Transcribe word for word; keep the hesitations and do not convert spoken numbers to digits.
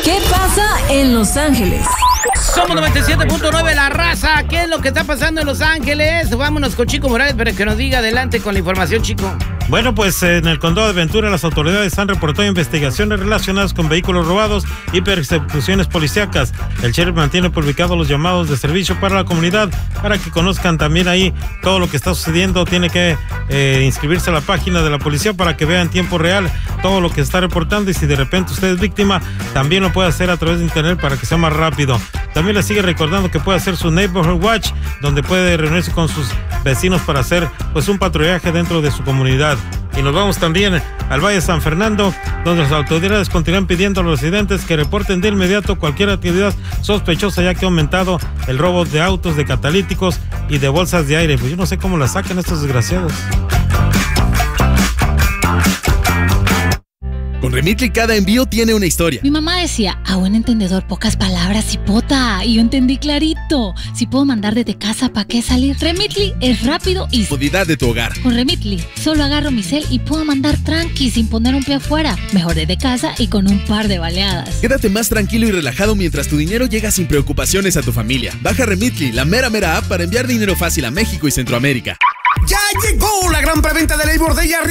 ¿Qué pasa en Los Ángeles? Somos noventa y siete punto nueve La Raza. ¿Qué es lo que está pasando en Los Ángeles? Vámonos con Chico Morales para que nos diga. Adelante con la información, Chico. Bueno, pues en el condado de Ventura las autoridades han reportado investigaciones relacionadas con vehículos robados y persecuciones policíacas. El sheriff mantiene publicados los llamados de servicio para la comunidad para que conozcan también ahí todo lo que está sucediendo. Tiene que eh, inscribirse a la página de la policía para que vea en tiempo real todo lo que está reportando, y si de repente usted es víctima, también lo puede hacer a través de internet para que sea más rápido. También le sigue recordando que puede hacer su Neighborhood Watch, donde puede reunirse con sus vecinos para hacer pues un patrullaje dentro de su comunidad. Y nos vamos también al Valle de San Fernando, donde las autoridades continúan pidiendo a los residentes que reporten de inmediato cualquier actividad sospechosa, ya que ha aumentado el robo de autos, de catalíticos y de bolsas de aire. Pues yo no sé cómo las sacan estos desgraciados. Con Remitly cada envío tiene una historia. Mi mamá decía, a buen entendedor, pocas palabras, hipota. Y yo entendí clarito. Si puedo mandar desde casa, ¿para qué salir? Remitly es rápido y... comodidad de tu hogar. Con Remitly, solo agarro mi cel y puedo mandar tranqui, sin poner un pie afuera. Mejor desde casa y con un par de baleadas. Quédate más tranquilo y relajado mientras tu dinero llega sin preocupaciones a tu familia. Baja Remitly, la mera mera app para enviar dinero fácil a México y Centroamérica. ¡Ya llegó la gran preventa de Labor Day!